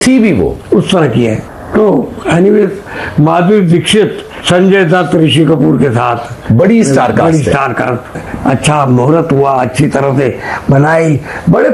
थी भी वो उस तरह की है। तो एनीवेज, माधुरी दीक्षित, संजय दत्त, ऋषि कपूर के साथ बड़ी स्टार कास्ट है। अच्छा मुहूर्त हुआ, अच्छी तरह से बनाई, बड़े